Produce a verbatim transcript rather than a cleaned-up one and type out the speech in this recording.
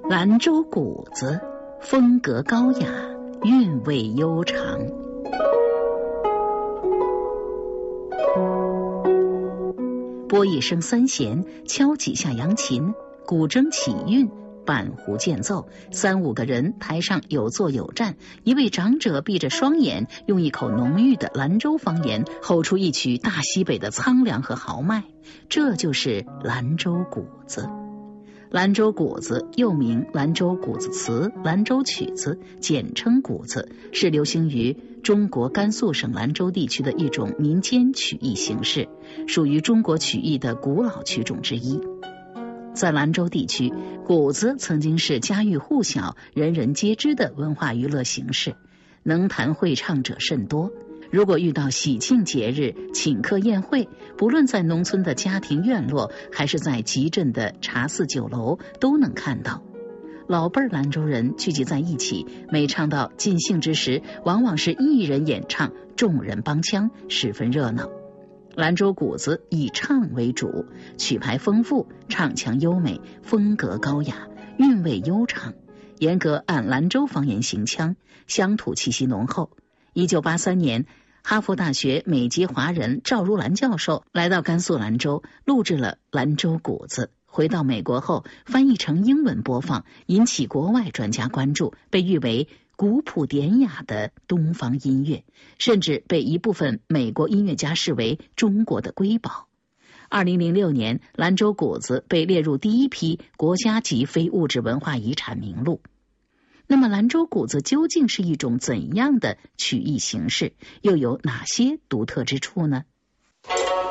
兰州鼓子，风格高雅，韵味悠长。拨一声三弦，敲几下扬琴，古筝起韵，板胡间奏，三五个人台上有坐有站，一位长者闭着双眼，用一口浓郁的兰州方言吼出一曲大西北的苍凉和豪迈，这就是兰州鼓子。兰州鼓子又名兰州鼓子词、兰州曲子，简称鼓子，是流行于中国甘肃省兰州地区的一种民间曲艺形式，属于中国曲艺的古老曲种之一。在兰州地区，鼓子曾经是家喻户晓、人人皆知的文化娱乐形式，能弹会唱者甚多。如果遇到喜庆节日、请客宴会，不论在农村的家庭院落，还是在集镇的茶肆酒楼，都能看到。老辈儿兰州人聚集在一起，每唱到尽兴之时，往往是一人演唱，众人帮腔，十分热闹。兰州鼓子以唱为主，曲牌丰富，唱腔优美，风格高雅，韵味悠长，严格按兰州方言行腔，乡土气息浓厚。一九八三年，哈佛大学美籍华人赵如兰教授来到甘肃兰州，录制了兰州鼓子。回到美国后，翻译成英文播放，引起国外专家关注，被誉为古朴典雅的东方音乐，甚至被一部分美国音乐家视为中国的瑰宝。二零零六年，兰州鼓子被列入第一批国家级非物质文化遗产名录。那么兰州鼓子究竟是一种怎样的曲艺形式，又有哪些独特之处呢？